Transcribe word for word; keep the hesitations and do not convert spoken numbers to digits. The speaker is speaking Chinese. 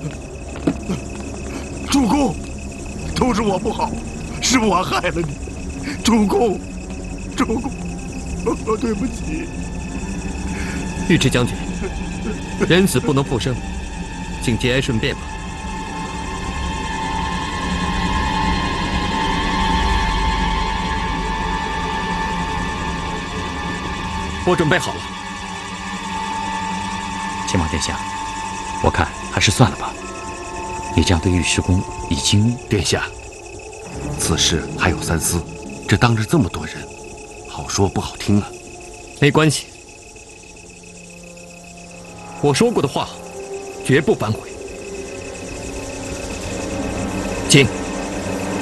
主公，都是我不好，是我害了你。主公，主公，哦，对不起。 尉迟将军，人死不能复生，请节哀顺变吧。我准备好了。 秦王殿下，我看还是算了吧。你这样对尉迟恭已经…… 殿下，此事还有三思，这当着这么多人，好说不好听啊。 没关系，我说过的话，绝不反悔。请。